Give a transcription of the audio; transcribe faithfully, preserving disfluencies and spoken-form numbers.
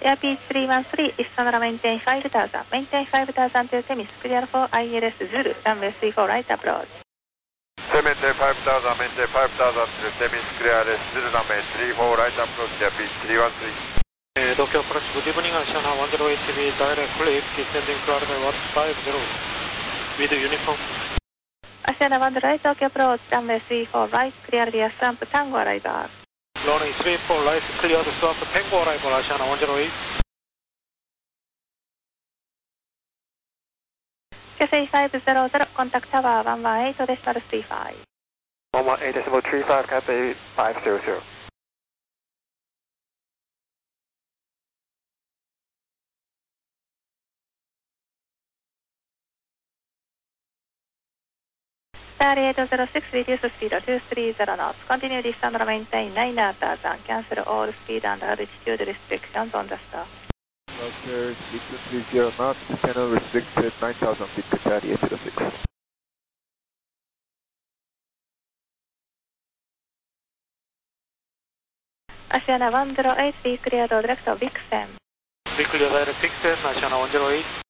Airpeach three one three, Istanbul maintain five thousand, maintain five thousand to Temis, clear for I L S Zulu, runway three four right approach. Maintain five thousand, maintain five thousand to Temis, clear Zulu, runway three four right approach, Airpeach three one three. Tokyo approach, good evening, Asiana one zero eight B, direct clip, descending cloud by one five zero, with uniform. Asiana one zero eight, Tokyo approach, runway three four right, clear via Swamp Tango arrival. Runway three four right, clear the Swamp Tango arrival, Asiana one zero eight. Cathay five zero zero, contact tower one one eight decimal three five. one one eight decimal three five, Cathay five zero zero. eight zero six, reduce speed two three zero knots. Continue descent and maintain nine thousand. Cancel all speed and altitude restrictions on the start. Roger, six three zero knots, channel restricted nine thousand feet to eight zero six. Asiana one zero eight, be cleared direct of Vixen. Be cleared direct Vixen, Asiana one zero eight.